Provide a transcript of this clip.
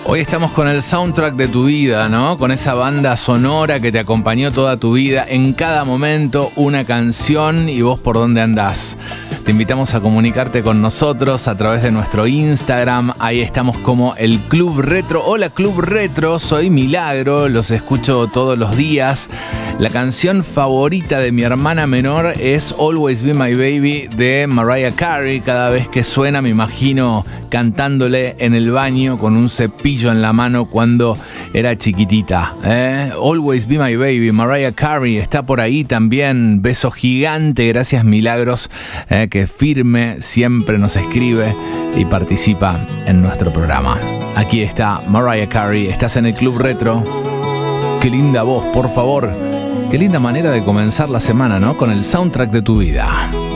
Hoy estamos con el soundtrack de tu vida, ¿no? Con esa banda sonora que te acompañó toda tu vida. En cada momento una canción y vos por dónde andás. Te invitamos a comunicarte con nosotros a través de nuestro Instagram. Ahí estamos como el Club Retro. Hola Club Retro, soy Milagro, los escucho todos los días. La canción favorita de mi hermana menor es Always Be My Baby de Mariah Carey. Cada vez que suena me imagino cantándole en el baño con un cepillo en la mano cuando era chiquitita. Always Be My Baby, Mariah Carey está por ahí también. Beso gigante, gracias Milagros, que firme siempre nos escribe y participa en nuestro programa. Aquí está Mariah Carey, estás en el Club Retro. Qué linda voz, por favor. Qué linda manera de comenzar la semana, ¿no? Con el soundtrack de tu vida.